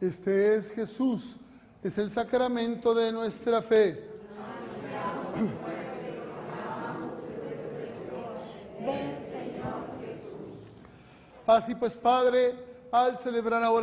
Este es Jesús, es el sacramento de nuestra fe. Así pues, Padre, al celebrar ahora